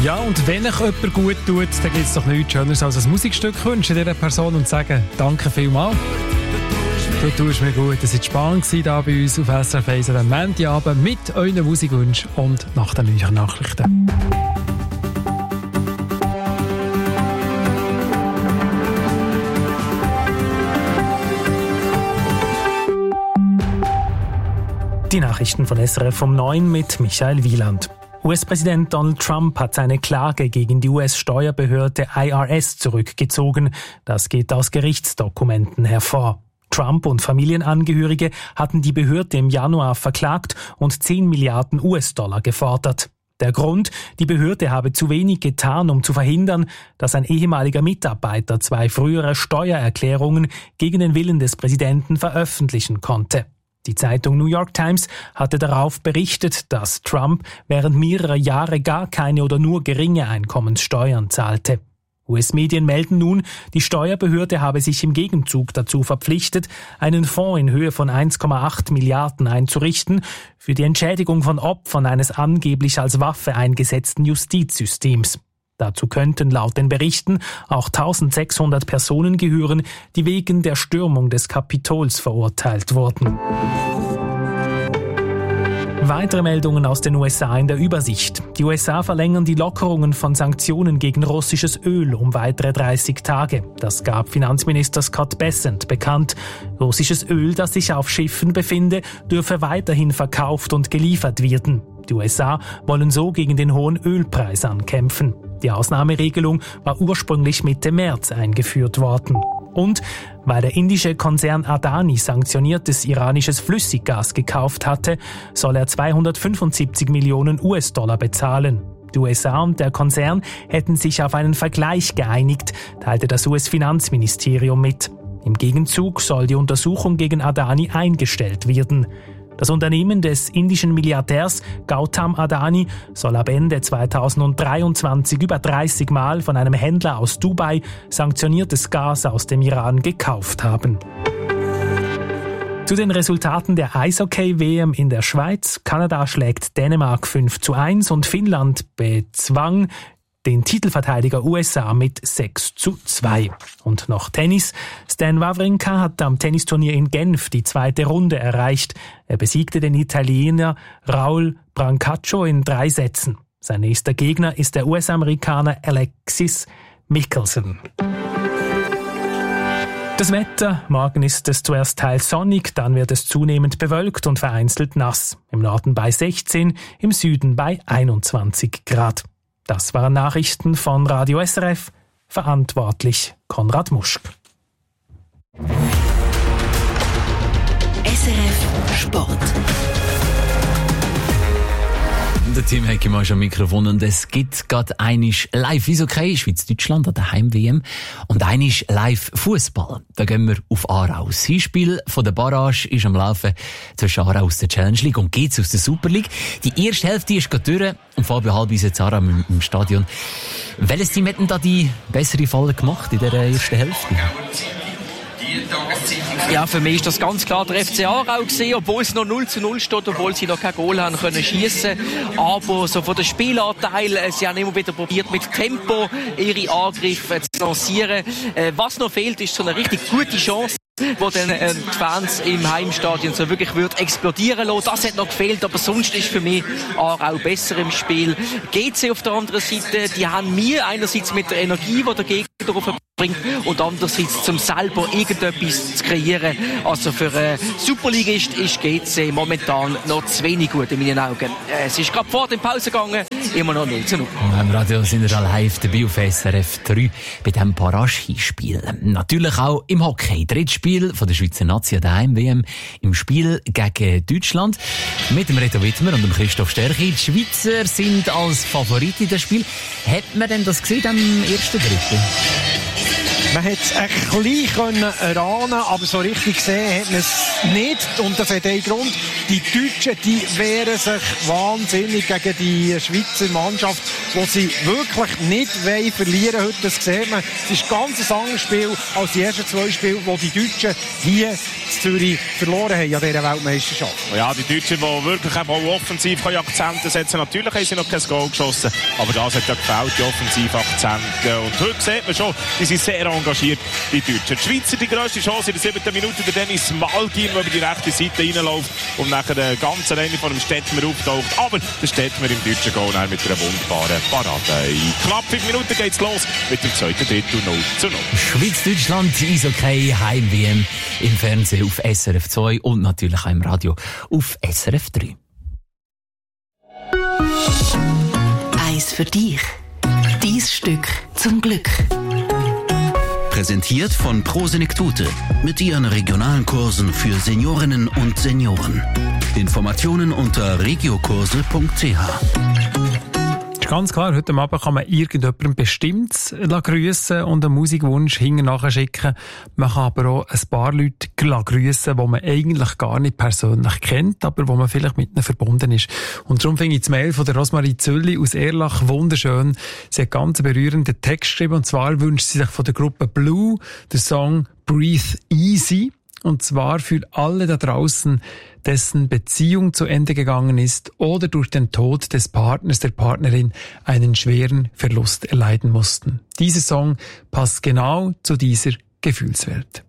Ja, und wenn euch jemand gut tut, dann gibt es doch nichts Schöneres als ein Musikstück wünschen dieser Person und sagen, danke vielmals. Du tust mir gut. Es war spannend hier bei uns auf SRF 1 am Montagabend mit euren Musikwünschen und nach den Nachrichten. Die Nachrichten von SRF um 9 mit Michael Wieland. US-Präsident Donald Trump hat seine Klage gegen die US-Steuerbehörde IRS zurückgezogen. Das geht aus Gerichtsdokumenten hervor. Trump und Familienangehörige hatten die Behörde im Januar verklagt und 10 Milliarden US-Dollar gefordert. Der Grund, die Behörde habe zu wenig getan, um zu verhindern, dass ein ehemaliger Mitarbeiter 2 frühere Steuererklärungen gegen den Willen des Präsidenten veröffentlichen konnte. Die Zeitung New York Times hatte darauf berichtet, dass Trump während mehrerer Jahre gar keine oder nur geringe Einkommenssteuern zahlte. US-Medien melden nun, die Steuerbehörde habe sich im Gegenzug dazu verpflichtet, einen Fonds in Höhe von 1,8 Milliarden einzurichten für die Entschädigung von Opfern eines angeblich als Waffe eingesetzten Justizsystems. Dazu könnten laut den Berichten auch 1600 Personen gehören, die wegen der Stürmung des Kapitols verurteilt wurden. Weitere Meldungen aus den USA in der Übersicht. Die USA verlängern die Lockerungen von Sanktionen gegen russisches Öl um weitere 30 Tage. Das gab Finanzminister Scott Bessent bekannt. Russisches Öl, das sich auf Schiffen befinde, dürfe weiterhin verkauft und geliefert werden. Die USA wollen so gegen den hohen Ölpreis ankämpfen. Die Ausnahmeregelung war ursprünglich Mitte März eingeführt worden. Und weil der indische Konzern Adani sanktioniertes iranisches Flüssiggas gekauft hatte, soll er 275 Millionen US-Dollar bezahlen. Die USA und der Konzern hätten sich auf einen Vergleich geeinigt, teilte das US-Finanzministerium mit. Im Gegenzug soll die Untersuchung gegen Adani eingestellt werden. Das Unternehmen des indischen Milliardärs Gautam Adani soll ab Ende 2023 über 30 Mal von einem Händler aus Dubai sanktioniertes Gas aus dem Iran gekauft haben. Zu den Resultaten der Eishockey-WM in der Schweiz. Kanada schlägt Dänemark 5:1 und Finnland bezwang den Titelverteidiger USA mit 6:2. Und noch Tennis. Stan Wawrinka hat am Tennisturnier in Genf die 2. Runde erreicht. Er besiegte den Italiener Raul Brancaccio in 3 Sätzen. Sein nächster Gegner ist der US-Amerikaner Alexis Michelsen. Das Wetter. Morgen ist es zuerst teils sonnig, dann wird es zunehmend bewölkt und vereinzelt nass. Im Norden bei 16, im Süden bei 21 Grad. Das waren Nachrichten von Radio SRF, verantwortlich Konrad Muschk. SRF Sport. Der Team Hecki mal schon am Mikrofon und es gibt gerade einiges live Eishockey, Schweiz-Deutschland an der Heim-WM und einiges live Fußball. Da gehen wir auf Aarau. Das Hinspiel von der Barrage ist am Laufen zwischen Aarau aus der Challenge League und GC aus der Super League. Die erste Hälfte ist gerade durch und Fabio Halb ist jetzt Aarau im Stadion. Welches Team hat denn da die bessere Falle gemacht in dieser ersten Hälfte? Ja, für mich ist das ganz klar der FC Aarau gewesen, obwohl es noch 0:0 steht, obwohl sie noch kein Goal haben können schiessen. Aber so von der Spielanteil, sie haben immer wieder probiert, mit Tempo ihre Angriffe zu lancieren. Was noch fehlt, ist so eine richtig gute Chance, wo dann die Fans im Heimstadion so wirklich explodieren lassen. Das hat noch gefehlt, aber sonst ist für mich Aarau besser im Spiel. GC auf der anderen Seite, die haben mir einerseits mit der Energie, die der Gegner darauf bringt, und andererseits zum selber irgendetwas zu kreieren. Also für Superligist ist GC momentan noch zu wenig gut in meinen Augen. Es ist gerade vor der Pause gegangen, immer noch 0:0. Im Radio sind wir live dabei auf SRF 3 bei diesem Barrage-Spiel. Natürlich auch im Hockey. Drittspiel von der Schweizer Nazi der Heim-WM im Spiel gegen Deutschland. Mit dem Reto Wittmer und dem Christoph Stärchi. Die Schweizer sind als Favorit in das Spiel. Hat man denn das gesehen am 1.3.? Man hat es ein bisschen erahnen, aber so richtig gesehen hat man es nicht. Und das hat einen Grund. Die Deutschen, die wehren sich wahnsinnig gegen die Schweizer Mannschaft, die sie wirklich nicht verlieren wollen. Heute, das sieht man. Es ist ein ganz anderes Spiel als die ersten 2 Spiele, die die Deutschen hier in Zürich verloren haben an dieser Weltmeisterschaft. Ja, die Deutschen, die wirklich auch offensiv Akzente setzen. Natürlich haben sie noch kein Goal geschossen, aber das hat ja gefällt, die Offensivakzente. Und heute sieht man schon, die sind sehr engagiert, die Deutschen. Die Schweizer, die grösste Chance in der 7. Minute, der Dennis Malgin, der über die rechte Seite reinläuft und nachher ganz alleine von dem Stettmer auftaucht. Aber der Stettmer im deutschen Goal mit einer wunderbaren Parade. In knapp 5 Minuten geht's los mit dem zweiten Drittel 0:0. Schweiz-Deutschland, Eishockey, Heim-WM im Fernsehen auf SRF 2 und natürlich auch im Radio auf SRF 3. Eis für dich. Dein Stück zum Glück. Präsentiert von Prosenektute mit ihren regionalen Kursen für Seniorinnen und Senioren. Informationen unter regiokurse.ch. Ganz klar, heute Abend kann man irgendjemandem bestimmt grüssen und einen Musikwunsch hinten nachher schicken. Man kann aber auch ein paar Leute grüssen, die man eigentlich gar nicht persönlich kennt, aber wo man vielleicht mit ihnen verbunden ist. Und darum finde ich das Mail von der Rosmarie Zülli aus Erlach wunderschön. Sie hat ganz berührenden Text geschrieben, und zwar wünscht sie sich von der Gruppe Blue den Song Breathe Easy. Und zwar für alle da draußen, dessen Beziehung zu Ende gegangen ist oder durch den Tod des Partners, der Partnerin einen schweren Verlust erleiden mussten. Dieser Song passt genau zu dieser Gefühlswelt.